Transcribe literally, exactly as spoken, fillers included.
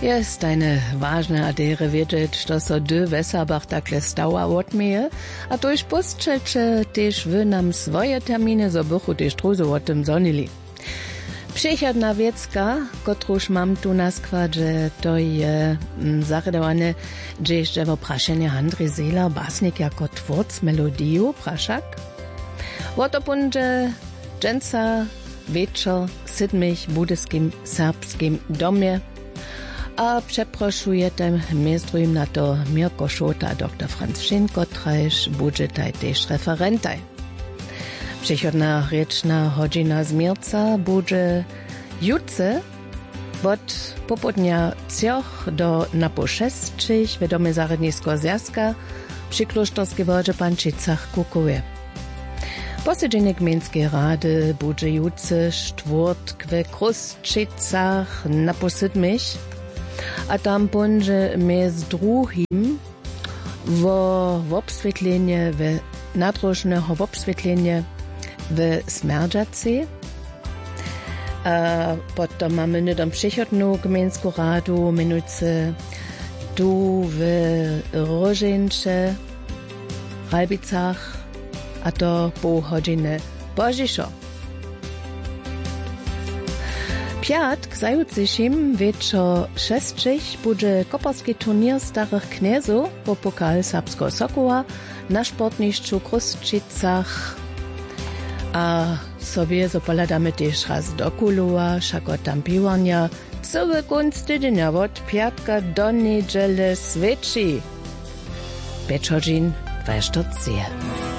Jest eine ważne adere wiedzieć, što so dy Weserbach takle stała odmieje, a to już postřeče też wy nam swoje terminy, zo bychu też truzo o tym zonili. Przychodna wiecka, kotruż mam tu na składzie, to je m, zaredowane, że jeszcze w praszenie Handry Zela, basnik jako twórc melodiju, praszak. Oto punże dżęca wieczor sydmich budyskim serbskim domie, a przeproszujetem miestrujem na to Mirko Szota, doktor Franz Schinko, trajsz budżetaj też referentaj. Przychodna ryczna godzina zmierca bude jutce od popodnia cioch do napo šestčich w domie Zarednisko Zjazka przy Klosztorskie Wodzie Pančicach Kukowie. Posiedzenie gminskiej rady bude jutce czwórtk w Kruszczycach napo siedmich, a tam będzie między drugim wo obswietlenie, w nadrożne obswietlenie w Smerdżacy. A potom mamy nydom przychodną gminską radu, minujce tu w Rożyncze, Rajbicach, a to pół godziny pożiszo. Piatk zajutrzyjszym wieczor šestčich bude koparski turnier starych kniezów po pokal Serbskiego Sokoła na sportniszczu Kruszczycach. A sobie zopoladamy też raz do Kuluła, szako tam piwania, cały kunst tydzienia od piatka do niedziele świeci. Pięć godzin, dwadzieścia